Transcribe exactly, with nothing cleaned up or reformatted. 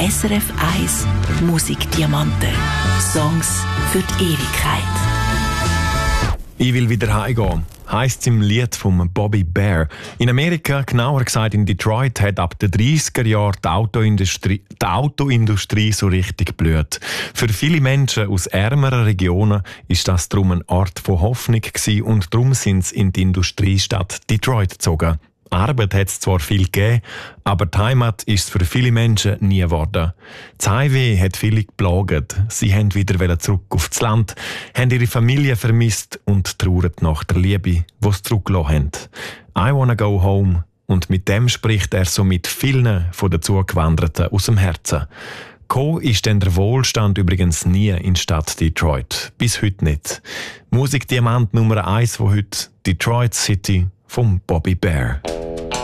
S R F eins Musikdiamanten. Songs für die Ewigkeit. Ich will wieder heimgehen, heisst es im Lied von Bobby Bare. In Amerika, genauer gesagt in Detroit, hat ab den dreissiger Jahren die Autoindustrie, die Autoindustrie so richtig geblüht. Für viele Menschen aus ärmeren Regionen ist das darum eine Art von Hoffnung gewesen und darum sind sie in die Industriestadt Detroit gezogen. Arbeit hat es zwar viel gegeben, aber die Heimat ist es für viele Menschen nie geworden. Das Heimweh hat viele geplagt. Sie wollten wieder zurück aufs Land, haben ihre Familie vermisst und trauern nach der Liebe, die sie zurückgelassen haben. I wanna go home. Und mit dem spricht er so mit vielen von den Zugewanderten aus dem Herzen. Gekommen ist denn der Wohlstand übrigens nie in die Stadt Detroit. Bis heute nicht. Musikdiamant Nummer eins von heute, Detroit City von Bobby Bare.